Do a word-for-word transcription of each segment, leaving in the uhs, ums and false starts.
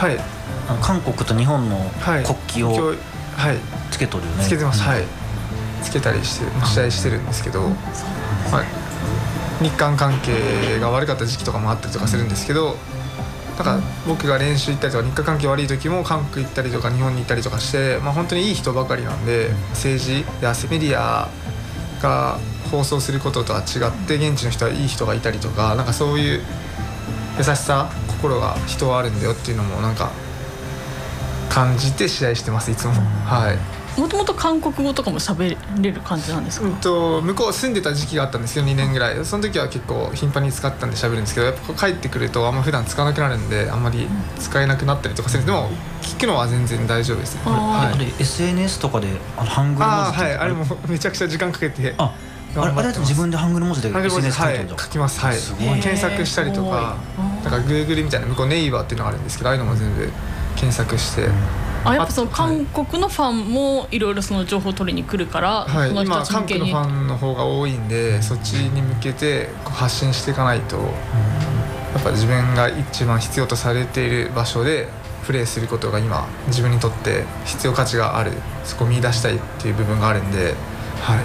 はい、 あの韓国と日本の国旗をつけとるよね、 はい、つけてます、うん、はい、つけたりして試合してるんですけど、まあ、日韓関係が悪かった時期とかもあったりとかするんですけど、だから僕が練習行ったりとか日韓関係悪い時も韓国行ったりとか日本に行ったりとかして、まあ、本当にいい人ばかりなんで、政治やメディアが放送することとは違って現地の人はいい人がいたりとか、なんかそういう優しさ、心が人はあるんだよっていうのもなんか感じて試合してますいつも。はい。 もともと韓国語とかも喋れる感じなんですか？ うんと向こう住んでた時期があったんですけどにねんぐらい、その時は結構頻繁に使ったんで喋るんですけど、やっぱ帰ってくるとあんま普段使わなくなるんであんまり使えなくなったりとかする。でも聞くのは全然大丈夫ですね。 はい、あれ エスエヌエス とかであのハングル文字って、 あ、はい、あれもめちゃくちゃ時間かけて、 ああれあれだと自分でハングル文字で エスエヌエス 書いてるんだ。 はい、書きます。はい、すごい検索したりとか、だから Google みたいな向こうネイバーっていうのがあるんですけど、ああいうのも全部検索して、 あ、やっぱその韓国のファンもいろいろその情報を取りに来るから、 はい、 その人今たち向けに韓国のファンの方が多いんで、そっちに向けて発信していかないと、やっぱ自分が一番必要とされている場所でプレーすることが今自分にとって必要価値がある、そこを見出したいっていう部分があるんで、はい、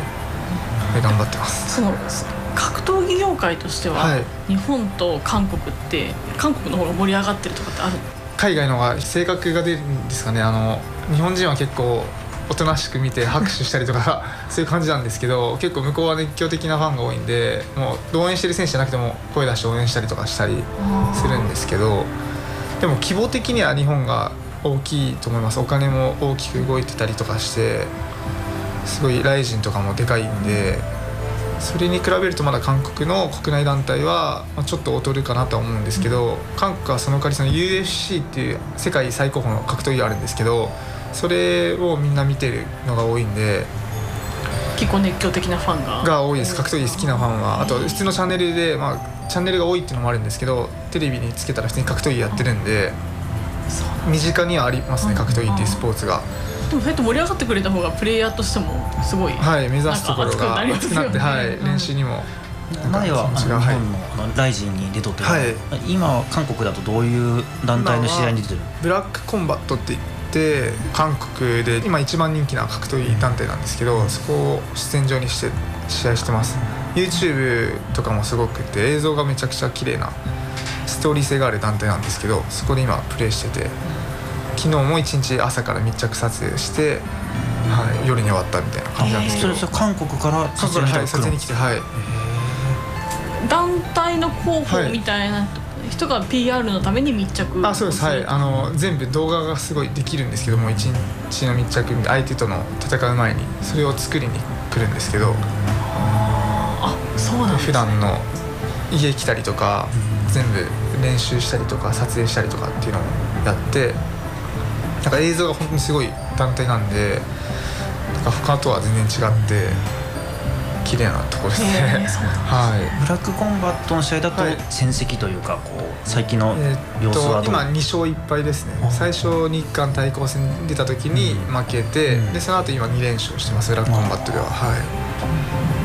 頑張ってます。 その格闘技業界としては、はい、日本と韓国って韓国の方が盛り上がってるとかってあるの？ 海外の方が性格が出るんですかね。あの日本人は結構おとなしく見て拍手したりとかそういう感じなんですけど、結構向こうは熱狂的なファンが多いんで、もう応援してる選手じゃなくても声出して応援したりとかしたりするんですけど、でも規模的には日本が大きいと思います。お金も大きく動いてたりとかして、すごいライジンとかもでかいんで、それに比べるとまだ韓国の国内団体はちょっと劣るかなとは思うんですけど、韓国はその代わりその ユーエフシー っていう世界最高峰の格闘技があるんですけど、それをみんな見てるのが多いんで、 結構熱狂的なファンがが多いです。格闘技好きなファンは。あと普通のチャンネルで、まあ、チャンネルが多いっていうのもあるんですけど、テレビにつけたら普通に格闘技やってるんで、身近にはありますね、格闘技っていうスポーツが。 でもそうやって盛り上がってくれた方がプレイヤーとしてもすごい、 はい、目指すところが熱くなって、はい、練習にも。 前は日本のライジンに出とって、はい、今は韓国だとどういう団体の試合に出てる？ ブラックコンバットって言って韓国で今一番人気な格闘技団体なんですけど、そこを出演場にして試合してます。 YouTube とかもすごくて映像がめちゃくちゃ綺麗なストーリー性がある団体なんですけど、そこで今プレーしてて、昨日も一日朝から密着撮影して、はい、夜に終わったみたいな感じなんですけど、 それ韓国から撮影に来て、 はい、撮影に来て、はい、 団体の広報みたいな人が ピーアール のために密着、 あ、そうです、はい、あの全部動画がすごいできるんですけども、一日の密着、相手との戦う前にそれを作りに来るんですけど、 あ、そうなんですね。 普段の家来たりとか、全部練習したりとか撮影したりとかっていうのをやって、なんか映像が本当にすごい団体なんで、なんか他とは全然違って綺麗なところですね。はい。 ブラックコンバットの試合だと戦績というか、こう最近の様子はどう？ えー、今に勝いっ敗ですね。最初日韓対抗戦に出た時に負けて、うん、でその後今に連勝してます、ブラックコンバットでは。はい。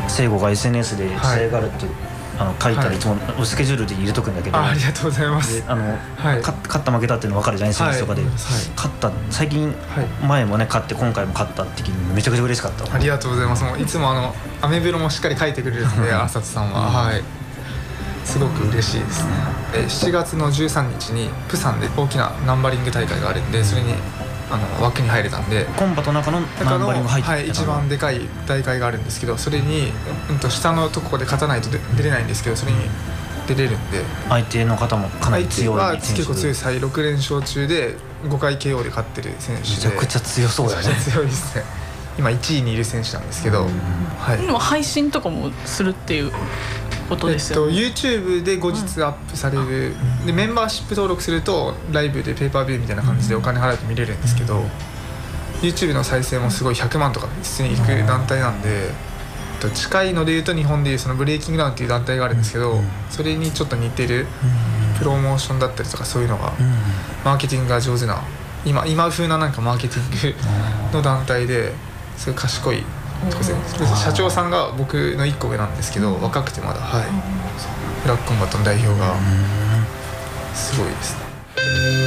聖吾が エスエヌエス で試合があるって、はい、あの書いたらいつもスケジュールで入れとくんだけど、 あ, ありがとうございます。 あの、はい、勝った負けたっていうの分かるじゃないですか、はい、とかで、はい、勝った最近、はい、前もね勝って今回も勝ったって時にめちゃくちゃ嬉しかった。 ありがとうございます。もういつもあのアメブロもしっかり書いてくれるので浅田さんは、はい、すごく嬉しいですね。えしちがつのじゅうさんにちにプサンで大きなナンバリング大会があるんで、それにあの枠に入れたんで、 コンバの中のナンバリング入ってた、はい、 一番でかい大会があるんですけど、それに、うん、と下のところで勝たないと出れないんですけど、それに出れるんで、 相手の方もかなり強い選手で、 相手は結構強いです。ろくれんしょう中でごかい ケーオー で勝ってる選手で、めちゃくちゃ強そうだね。 めちゃくちゃ強いですね。今いちいにいる選手なんですけど、 はい、今配信とかもするっていうことですよね。 えっと、YouTube で後日アップされる、うん、でメンバーシップ登録するとライブでペーパービューみたいな感じでお金払って見れるんですけど、うん、YouTube の再生もすごいひゃくまんとか普通にいく団体なんで、うん、近いのでいうと日本でいうそのブレイキングダウンっていう団体があるんですけど、うん、それにちょっと似てるプロモーションだったりとか、そういうのが、うん、マーケティングが上手な 今, 今風ななんかマーケティングの団体で、すごい賢いとこですね。社長さんが僕のいっこ上なんですけど、若くてまだ、はい、ブラックコンバットの代表がすごいですね。